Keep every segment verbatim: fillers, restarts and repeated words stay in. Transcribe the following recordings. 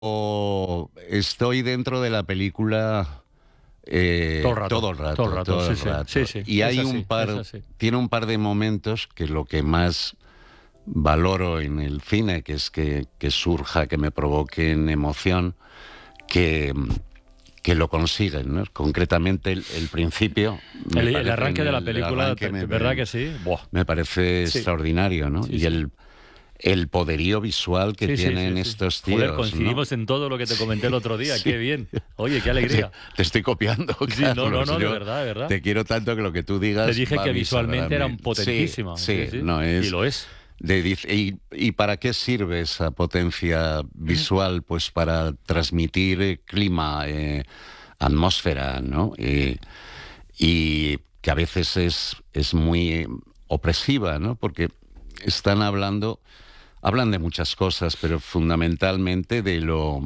o estoy dentro de la película eh, todo el rato. Todo el rato. Todo el rato, todo el sí, rato. sí, sí, sí. Y hay Es así, un par, es así. tiene un par de momentos que lo que más valoro en el cine, que es que, que surja, que me provoquen emoción, que, que lo consiguen, ¿no? Concretamente el, el principio. El, el arranque de la película, me, ¿verdad que sí? Buah. Me parece sí. extraordinario, ¿no? Sí, y sí. el el poderío visual que sí, tienen sí, sí, estos sí. tíos. Joder, coincidimos ¿no? en todo lo que te comenté el otro día, sí. Qué bien. Oye, qué alegría. Te, te estoy copiando, Carlos. Sí, no, no, no, de verdad, de verdad. Te quiero tanto que lo que tú digas... Te dije que visualmente eran potentísimas. Sí, sí, sí, no es... Y lo es. De, y, ¿Y para qué sirve esa potencia visual? Pues para transmitir eh, clima, eh, atmósfera, ¿no? Eh, y que a veces es, es muy opresiva, ¿no? Porque están hablando... Hablan de muchas cosas, pero fundamentalmente de lo,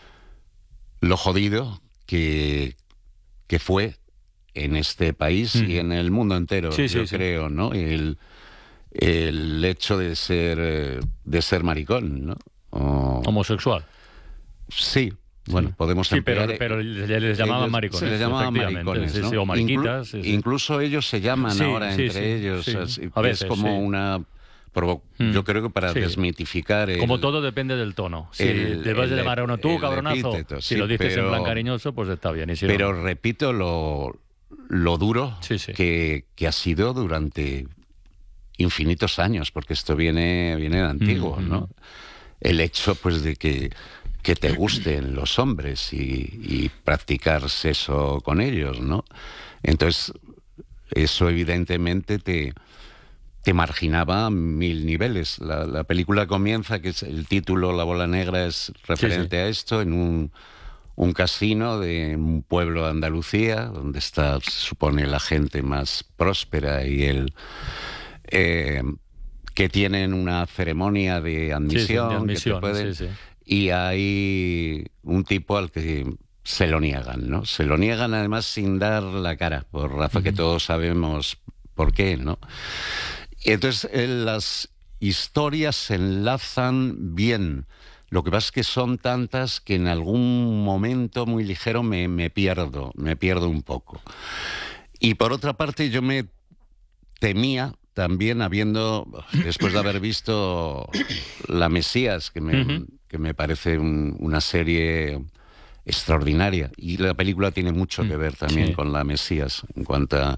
lo jodido que, que fue en este país mm. y en el mundo entero, sí, yo sí, creo, sí. ¿no? El, el hecho de ser, de ser maricón, ¿no? O, homosexual. Sí. Bueno, sí. podemos sí, emplear... pero, pero les llamaban maricones. Se les llamaban maricones, sí, ¿no? sí, o mariquitas. Inclu sí, sí. Incluso ellos se llaman sí, ahora sí, entre sí, ellos. Sí. Así, A veces, es como sí. una... Yo creo que para sí. desmitificar... El, Como todo depende del tono. Si el, te vas a llamar a uno tú, cabronazo, epíteto, si sí, lo dices pero, en plan cariñoso, pues está bien. Y si pero no... repito lo, lo duro sí, sí. Que, que ha sido durante infinitos años, porque esto viene, viene de antiguo, mm-hmm. ¿no? El hecho, pues, de que, que te gusten los hombres y, y practicar sexo con ellos, ¿no? Entonces, eso evidentemente te... te marginaba a mil niveles. La, la película comienza, que es el título, La bola negra, es referente sí, sí. a esto, en un, un casino de un pueblo de Andalucía, donde está, se supone, la gente más próspera y el... Eh, que tienen una ceremonia de admisión, sí, sí, de admisión que te pueden, sí, sí. y hay un tipo al que se lo niegan, ¿no? Se lo niegan además sin dar la cara, por razón uh-huh. que todos sabemos por qué, ¿no? Y entonces eh, las historias se enlazan bien. Lo que pasa es que son tantas que en algún momento muy ligero me, me pierdo, me pierdo un poco. Y por otra parte yo me temía también, habiendo, después de haber visto La Mesías, que me, uh-huh. que me parece un, una serie extraordinaria, y la película tiene mucho que ver también sí. con La Mesías, en cuanto a...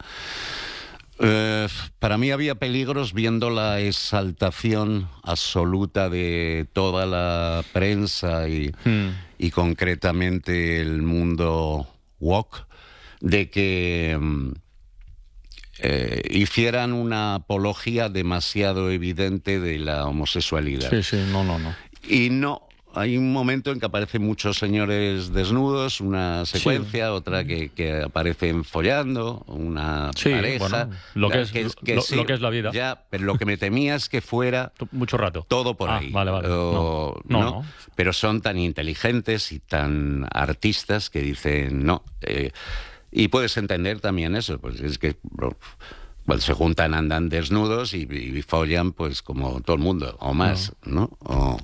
Eh, para mí había peligros viendo la exaltación absoluta de toda la prensa y, hmm. y concretamente el mundo woke, de que eh, hicieran una apología demasiado evidente de la homosexualidad. Sí, sí, no, no, no. Y no... Hay un momento en que aparecen muchos señores desnudos, una secuencia, sí. otra que, que aparecen follando, una sí, pareja. Bueno, lo, que es, que es, que lo, sí, lo que es la vida. Ya, pero lo que me temía es que fuera mucho rato. Todo por ah, ahí. Vale, vale. O, no, no, no, no. Pero son tan inteligentes y tan artistas que dicen no. Eh, y puedes entender también eso, pues es que... Bueno, se juntan, andan desnudos y, y follan pues como todo el mundo, o más, ¿no? ¿no? O,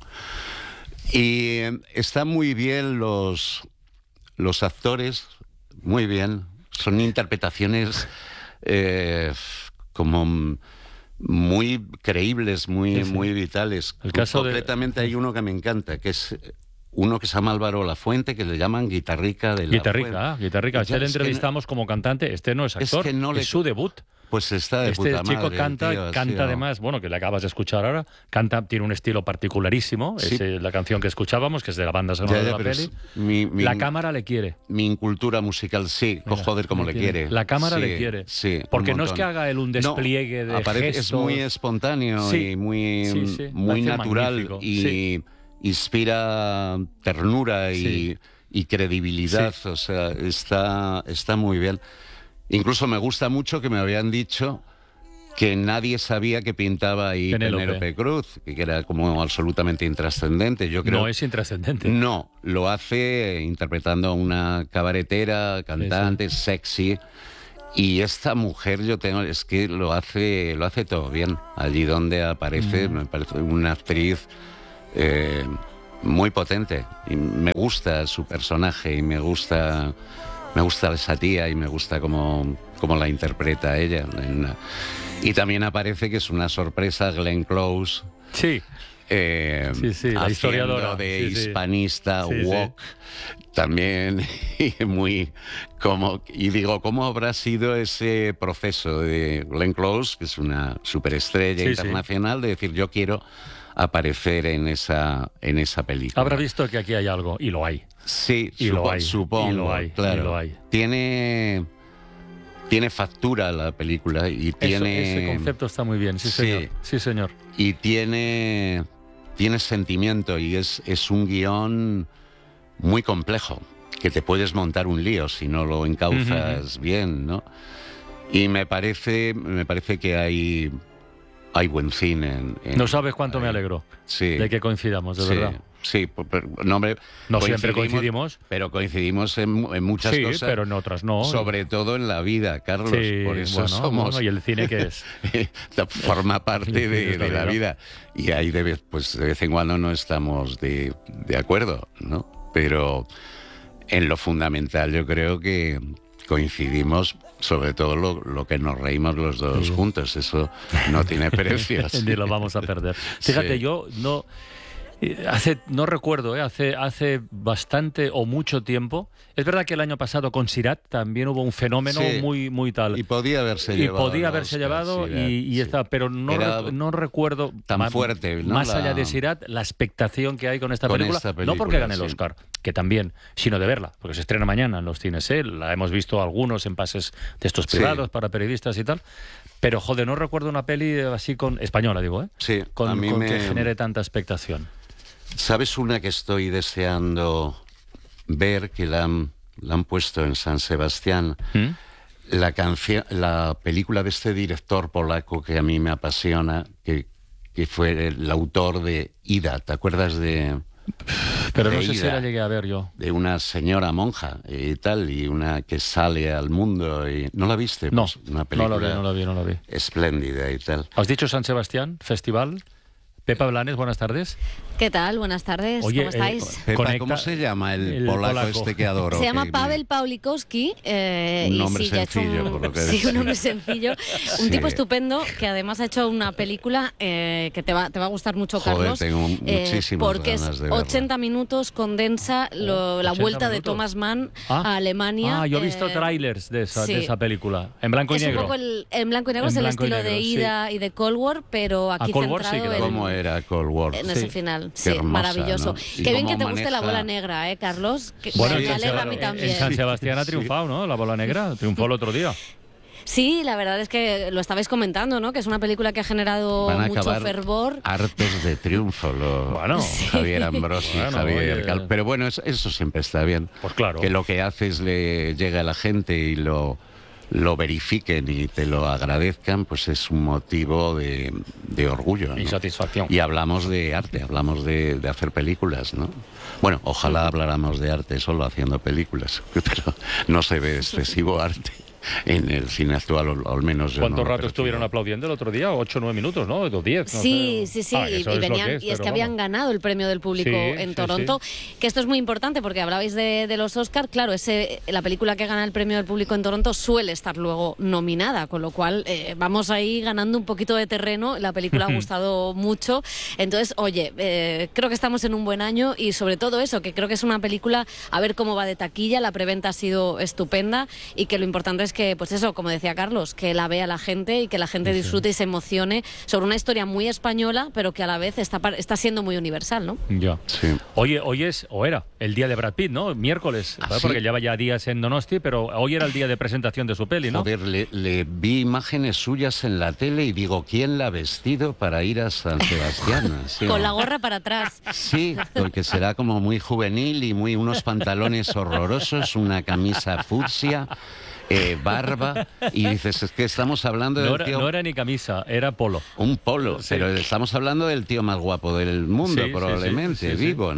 y están muy bien los, los actores, muy bien. Son interpretaciones eh, como muy creíbles, muy, sí, sí. muy vitales. El caso Concretamente de... hay uno que me encanta, que es uno que se llama Álvaro Lafuente, que le llaman Guitarrica de la Guitarrica, Fuente. ah, Guitarrica. Este le entrevistamos no... como cantante. Este no es actor, es, que no le... es su debut. Pues está de este puta chico madre, canta, tío, canta sí, además, bueno, que le acabas de escuchar ahora, canta, tiene un estilo particularísimo, sí. es eh, la canción que escuchábamos, que es de la banda sonora ya, ya, de la peli. Mi, mi, la cámara le quiere. Mi incultura musical, sí, Mira, joder, como le quiere. La cámara sí, le quiere. Sí, porque no es que haga él un despliegue no, de aparece, gestos. Es muy espontáneo sí, y muy, sí, sí, muy natural y sí. inspira ternura y, sí. y credibilidad, sí. o sea, está, está muy bien. Incluso me gusta mucho que me habían dicho que nadie sabía que pintaba ahí Penélope, Penélope Cruz, que era como absolutamente intrascendente. Yo creo no es intrascendente. No, lo hace interpretando a una cabaretera, cantante, sí, sí. sexy. Y esta mujer, yo tengo, es que lo hace, lo hace todo bien. Allí donde aparece, mm. me parece una actriz eh, muy potente. Y me gusta su personaje y me gusta, me gusta esa tía y me gusta cómo, cómo la interpreta ella. Y también aparece, que es una sorpresa, Glenn Close. Sí. Eh, sí, sí, la historiadora de sí, hispanista, sí, woke, sí. también, y muy como, y digo, ¿cómo habrá sido ese proceso de Glenn Close, que es una superestrella sí, internacional, sí. de decir, yo quiero aparecer en esa, en esa película? Habrá visto que aquí hay algo, y lo hay. Sí, y supo, lo hay, supongo, y lo hay, claro. Y lo hay. Tiene... Tiene factura la película y Eso, tiene... Ese concepto está muy bien, sí, sí, señor. Sí, señor. Y tiene, tiene sentimiento y es, es un guión muy complejo, que te puedes montar un lío si no lo encauzas uh-huh. bien, ¿no? Y me parece, me parece que hay, hay buen cine. En, en, no sabes cuánto hay, me alegro sí, de que coincidamos, de sí. verdad. Sí, pero, no, hombre, no siempre coincidimos. Pero coincidimos en, en muchas sí, cosas. Sí, pero en otras no. Sobre todo en la vida, Carlos. Sí, por eso bueno, somos... Bueno, ¿y el cine qué es? Forma parte de, de la vida. Y ahí de vez, pues, de vez en cuando no estamos de, de acuerdo, ¿no? Pero en lo fundamental yo creo que coincidimos, sobre todo lo, lo que nos reímos los dos sí. juntos. Eso no tiene precio. Ni lo vamos a perder. Fíjate, sí. yo no... Hace, no recuerdo, ¿eh? hace, hace bastante o mucho tiempo. Es verdad que el año pasado con Sirat también hubo un fenómeno sí, muy, muy tal. Y podía haberse y llevado. podía haberse Oscar, llevado Sirat, y, y sí. está, pero no, rec, no recuerdo tan más, fuerte, ¿no? más la... allá de Sirat, la expectación que hay con esta, con película, esta película. No porque gane el sí. Oscar, que también, sino de verla, porque se estrena mañana en los cines. ¿eh? La hemos visto algunos en pases de estos privados sí. para periodistas y tal. Pero, joder, no recuerdo una peli así con española, digo, ¿eh? Sí, con, a mí con me... que genere tanta expectación. ¿Sabes una que estoy deseando ver, que la han, la han puesto en San Sebastián? ¿Mm? La canción, la película de este director polaco que a mí me apasiona, que, que fue el autor de Ida. ¿Te acuerdas de...? Pero de no sé Ida, si la llegué a ver yo. De una señora monja y tal, y una que sale al mundo. Y, ¿no la viste? No, pues una película no la vi, no la vi, no la vi. Espléndida y tal. ¿Has dicho San Sebastián, festival? Pepa Blanes, buenas tardes. ¿Qué tal? Buenas tardes. Oye, ¿Cómo estáis? Eh, Pepa, Conecta, ¿cómo se llama el, el polaco, polaco este que adoro? Se llama que Pavel me... Pawlikowski. Eh, un nombre y sí, sencillo, un, por lo que sí, decía. un nombre sencillo. Un sí. tipo estupendo que además ha hecho una película eh, que te va, te va a gustar mucho, Joder, Carlos. tengo muchísimas eh, Porque ganas es de verla. ochenta minutos, condensa lo, la vuelta minutos. de Thomas Mann ah, a Alemania. Ah, yo he visto eh, trailers de esa, sí. de esa película. En blanco y es negro. Un poco el, en blanco y negro en es el estilo de Ida sí. y de Cold War, pero aquí Cold War, centrado sí, en... ¿Cómo era Cold War? En sí. ese final, Qué sí, hermosa, maravilloso. ¿no? Qué bien que te maneja... guste la bola negra, ¿eh, Carlos? Que, bueno, me en alegra San, a mí también. en San Sebastián ha triunfado, ¿no? La bola negra triunfó el otro día. Sí, la verdad es que lo estabais comentando, ¿no? Que es una película que ha generado Van a mucho acabar fervor. hartos de triunfo, lo... bueno, sí. Javier Ambrosi, bueno, Javier oye... Cal... Pero bueno, eso, eso siempre está bien. Pues claro. Que lo que haces le llega a la gente y lo, lo verifiquen y te lo agradezcan, pues es un motivo de, de orgullo, ¿no? Y satisfacción. Y hablamos de arte, hablamos de, de hacer películas, ¿no? Bueno, ojalá habláramos de arte solo haciendo películas, pero no se ve excesivo arte en el cine actual, o al menos yo ¿Cuánto no rato estuvieron aplaudiendo el otro día? ¿Ocho o nueve minutos, no? ¿O diez? No sí, sé. sí, sí, ah, y, y, es venían, es, y es que vamos. habían ganado el premio del público sí, en sí, Toronto, sí. que esto es muy importante porque hablabais de, de los Oscars, claro, ese, la película que gana el premio del público en Toronto suele estar luego nominada, con lo cual eh, vamos ahí ganando un poquito de terreno, la película ha gustado mucho, entonces, oye, eh, creo que estamos en un buen año y sobre todo eso, que creo que es una película, a ver cómo va de taquilla, la preventa ha sido estupenda y que lo importante es que, pues eso, como decía Carlos, que la vea la gente y que la gente disfrute y se emocione sobre una historia muy española, pero que a la vez está, está siendo muy universal, ¿no? Ya. Sí. Oye, hoy es, o era, el día de Brad Pitt, ¿no? Miércoles, ¿Ah, ¿vale? sí? Porque lleva ya días en Donosti, pero hoy era el día de presentación de su peli, ¿no? Joder, le, le vi imágenes suyas en la tele y digo, ¿quién la ha vestido para ir a San Sebastián? Sí, Con ¿no? la gorra para atrás. Sí, porque será como muy juvenil y muy unos pantalones horrorosos, una camisa fucsia, eh, barba, y dices, es que estamos hablando del no era, tío... No era ni camisa, era polo. Un polo, Sí. pero estamos hablando del tío más guapo del mundo, Sí, sí, probablemente, sí, sí, vivo, sí. ¿no?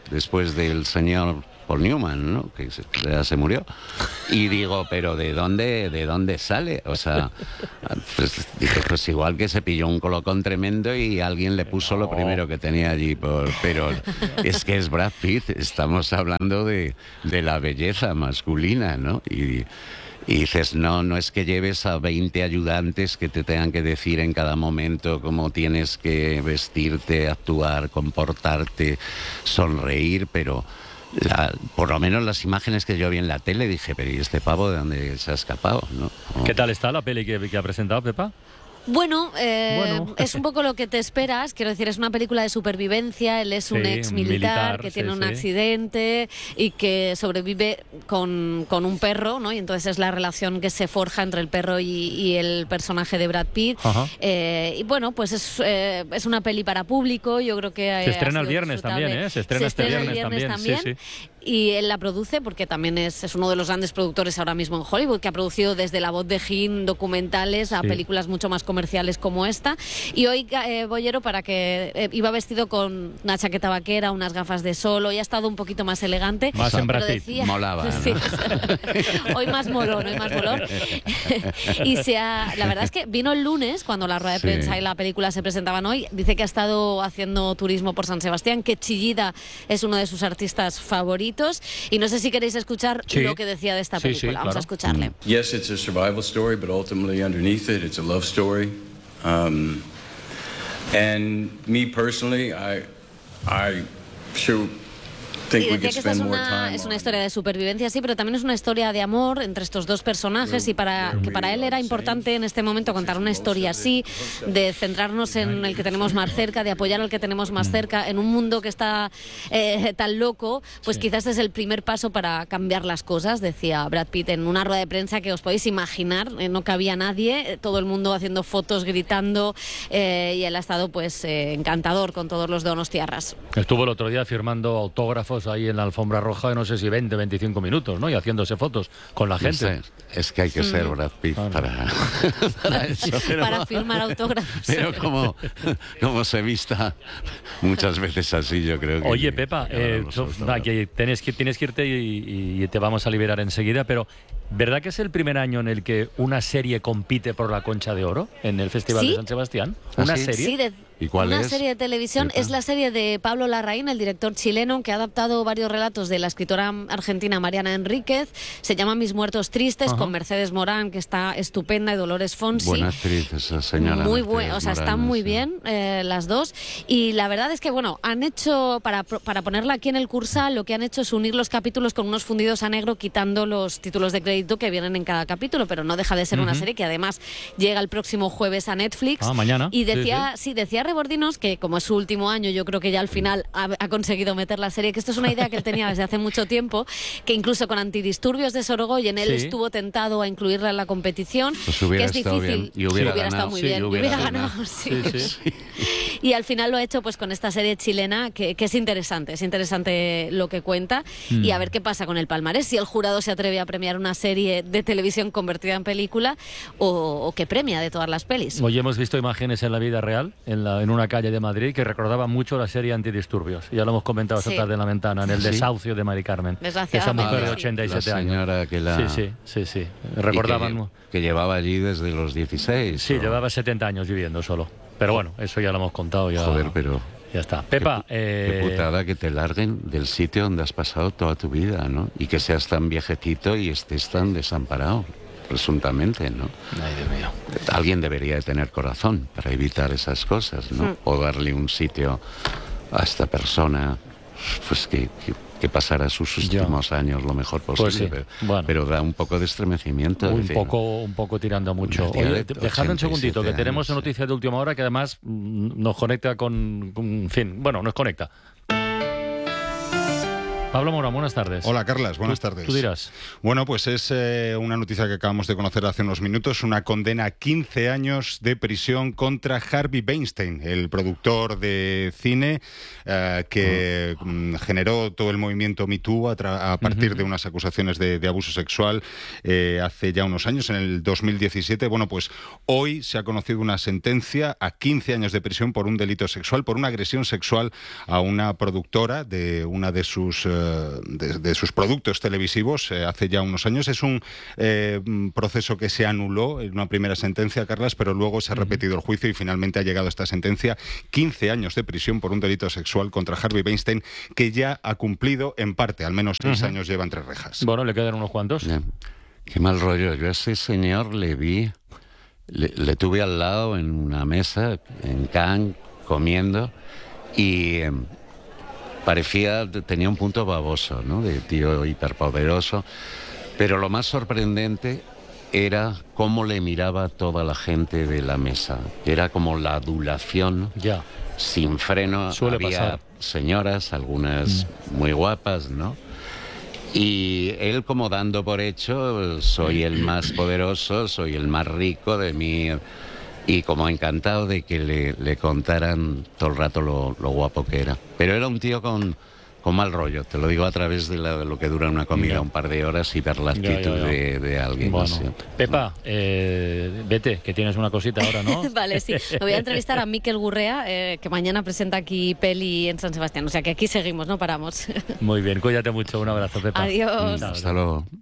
después del señor Paul Newman, ¿no? Que se, ya se murió. Y digo, pero ¿de dónde, de dónde sale? O sea, pues, dije, pues igual que se pilló un colocón tremendo y alguien le puso lo primero que tenía allí. Por, pero es que es Brad Pitt, estamos hablando de, de la belleza masculina, ¿no? Y, y dices, no, no es que lleves a veinte ayudantes que te tengan que decir en cada momento cómo tienes que vestirte, actuar, comportarte, sonreír, pero... La, por lo menos las imágenes que yo vi en la tele dije, pero ¿y este pavo de dónde se ha escapado? ¿No? Oh. ¿Qué tal está la peli que, que ha presentado, Pepa? Bueno, eh, bueno, es un poco lo que te esperas. Quiero decir, es una película de supervivencia. Él es sí, un ex militar que tiene sí, un sí. accidente y que sobrevive con, con un perro, ¿no? Y entonces es la relación que se forja entre el perro y, y el personaje de Brad Pitt. Eh, y bueno, pues es, eh, es una peli para público. Yo creo que se estrena el viernes también, ¿eh? Se estrena, se este estrena viernes, el viernes también. también. Sí, sí. Y él la produce porque también es, es uno de los grandes productores ahora mismo en Hollywood, que ha producido desde La voz de Jim documentales a sí. películas mucho más comerciales como esta. Y hoy eh, Bollero, para que eh, iba vestido con una chaqueta vaquera, unas gafas de sol, hoy ha estado un poquito más elegante. Más en Brasil. Molaba, ¿no? Sí, hoy más molón, hoy más molón. Y se ha, la verdad es que vino el lunes, cuando la rueda de sí. prensa y la película se presentaban hoy. Dice que ha estado haciendo turismo por San Sebastián, que Chillida es uno de sus artistas favoritos. Y no sé si queréis escuchar sí. lo que decía de esta película. Sí, sí, Vamos claro. a escucharle. Yes, it's a survival story, but ultimately underneath it, it's a love story. Um, and me personally, I, I sure Y decía que esta es una, es una historia de supervivencia, sí, pero también es una historia de amor entre estos dos personajes y para que para él era importante en este momento contar una historia así, de centrarnos en el que tenemos más cerca, de apoyar al que tenemos más cerca, en un mundo que está eh, tan loco, pues sí. quizás es el primer paso para cambiar las cosas, decía Brad Pitt en una rueda de prensa que os podéis imaginar, eh, no cabía nadie, eh, todo el mundo haciendo fotos, gritando, eh, y él ha estado pues eh, encantador con todos los donostiarras. Estuvo el otro día firmando autógrafos ahí en la alfombra roja de no sé si veinte, veinticinco minutos, ¿no? Y haciéndose fotos con la gente. No sé, es que hay que ser Brad Pitt ah, para, para eso. Pero, para firmar autógrafos. Pero como, como se vista muchas veces así, yo creo que... Oye, Pepa, eh, so, da, que tienes, que, tienes que irte y, y te vamos a liberar enseguida, pero ¿verdad que es el primer año en el que una serie compite por la Concha de Oro en el Festival ¿Sí? de San Sebastián? ¿Ah, ¿Una sí? serie? Sí, de... ¿Y cuál Una es? serie de televisión, es la serie de Pablo Larraín, el director chileno, que ha adaptado varios relatos de la escritora argentina Mariana Enríquez. Se llama Mis muertos tristes, Ajá. con Mercedes Morán, que está estupenda, y Dolores Fonsi. Buena actriz esa señora. Muy buena, o sea, Morán, están muy sí. bien eh, las dos. Y la verdad es que, bueno, han hecho, para, para ponerla aquí en el Cursal, lo que han hecho es unir los capítulos con unos fundidos a negro, quitando los títulos de crédito que vienen en cada capítulo, pero no deja de ser uh-huh. una serie que además llega el próximo jueves a Netflix. Ah, mañana. Y decía, sí, sí. sí decía Rebordinos que, como es su último año, yo creo que ya al final ha, ha conseguido meter la serie, que esto es una idea que él tenía desde hace mucho tiempo, que incluso con Antidisturbios de Sorogoyen él sí. estuvo tentado a incluirla en la competición, pues hubiera que es estado difícil, bien. Y hubiera, hubiera estado muy sí, bien, y hubiera, hubiera ganado, ganado. Sí. Sí, sí. Y al final lo ha hecho pues con esta serie chilena que, que es interesante, es interesante lo que cuenta mm. y a ver qué pasa con el palmarés, si el jurado se atreve a premiar una serie de televisión convertida en película o, o que premia de todas las pelis. Hoy hemos visto imágenes en la vida real, en, la, en una calle de Madrid, que recordaban mucho la serie Antidisturbios. Ya lo hemos comentado esta sí. tarde en la ventana, en el ¿Sí? desahucio de Mari Carmen. Esa mujer de ochenta y siete la años. Señora que la... Sí, sí, sí, sí. Recordaban... Que, que llevaba allí desde los dieciséis. Sí, o... llevaba setenta años viviendo solo. Pero bueno, eso ya lo hemos contado. Ya... Joder, pero... Ya está. Pepa, qué, eh... qué putada que te larguen del sitio donde has pasado toda tu vida, ¿no? Y que seas tan viejecito y estés tan desamparado, presuntamente, ¿no? Ay, Dios mío. Alguien debería de tener corazón para evitar esas cosas, ¿no? Mm. O darle un sitio a esta persona, pues que, que, que pasara sus últimos Yo. años lo mejor posible. Pues sí. pero, bueno. pero da un poco de estremecimiento. Un decir, poco, un poco tirando mucho. Oye, de dejadme un segundito, que tenemos una noticia de última hora que además nos conecta con, con... En fin, bueno, nos conecta. Pablo Morán, buenas tardes. Hola, Carlas, buenas ¿Tú, tardes. Tú dirás. Bueno, pues es eh, una noticia que acabamos de conocer hace unos minutos, una condena a quince años de prisión contra Harvey Weinstein, el productor de cine eh, que mm, generó todo el movimiento Me Too a, a partir uh-huh. de unas acusaciones de, de abuso sexual eh, hace ya unos años, en el dos mil diecisiete. Bueno, pues hoy se ha conocido una sentencia a quince años de prisión por un delito sexual, por una agresión sexual a una productora de una de sus... Eh, De, de sus productos televisivos eh, hace ya unos años. Es un eh, proceso que se anuló en una primera sentencia, Carlas, pero luego se ha repetido el juicio y finalmente ha llegado esta sentencia. quince años de prisión por un delito sexual contra Harvey Weinstein, que ya ha cumplido en parte, al menos seis uh-huh. años lleva entre rejas. Bueno, le quedan unos cuantos. Yeah. Qué mal rollo. Yo a ese señor le vi, le, le tuve al lado en una mesa en Cannes comiendo y... Eh, parecía, tenía un punto baboso, ¿no? De tío hiperpoderoso, pero lo más sorprendente era cómo le miraba toda la gente de la mesa. Era como la adulación, ya. sin freno. Suele Había pasar. Señoras, algunas mm. muy guapas, ¿no? Y él como dando por hecho, soy el más poderoso, soy el más rico de mí... Y como encantado de que le, le contaran todo el rato lo, lo guapo que era. Pero era un tío con, con mal rollo, te lo digo a través de, la, de lo que dura una comida, ya. un par de horas, y ver la actitud ya, ya, ya. De, de alguien. Bueno. Así. Pepa, eh, vete, que tienes una cosita ahora, ¿no? Vale, sí. Me voy a entrevistar a Mikel Gurrea, eh, que mañana presenta aquí peli en San Sebastián. O sea que aquí seguimos, no paramos. Muy bien, cuídate mucho. Un abrazo, Pepa. Adiós. Hasta luego.